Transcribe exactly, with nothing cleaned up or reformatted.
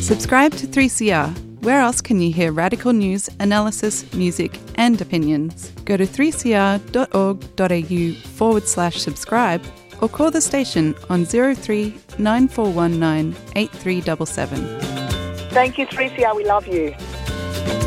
Subscribe to three C R. Where else can you hear radical news, analysis, music and opinions? Go to three c r dot org dot a u forward slash subscribe or call the station on zero three nine four one nine eight three seven seven. Thank you, three C R. We love you.